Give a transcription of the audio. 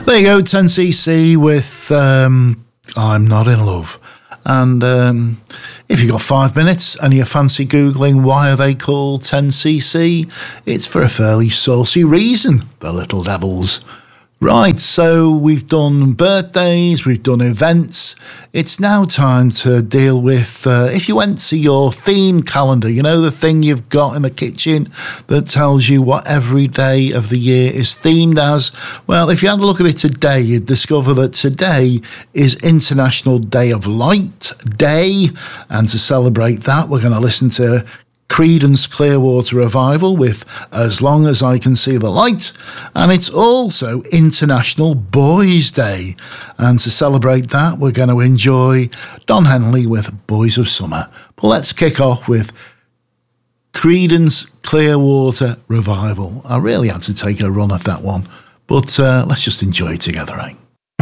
There you go, 10cc with I'm Not In Love. And if you've got 5 minutes and you fancy Googling why are they called 10cc, it's for a fairly saucy reason, the Little Devils. Right, so we've done birthdays, we've done events. It's now time to deal with, if you went to your theme calendar, you know, the thing you've got in the kitchen that tells you what every day of the year is themed as. Well, if you had a look at it today, you'd discover that today is International Day of Light Day. And to celebrate that, we're going to listen to Creedence Clearwater Revival with As Long As I Can See the Light, and it's also International Boys Day, and to celebrate that we're going to enjoy Don Henley with Boys of Summer. But let's kick off with Creedence Clearwater Revival. I really had to take a run at that one, but let's just enjoy it together, eh?